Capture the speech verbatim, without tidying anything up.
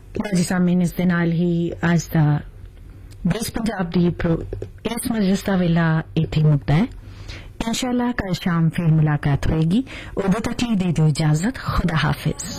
जी सामीन इस दे नाल ही आज दा बेस पंजाब दी इस मजलिस दा वेला इत्थे मुकदा है। इंशाअल्लाह कल शाम फिर मुलाकात होएगी। उदों तक ली दे दो इजाजत। खुदा हाफिज।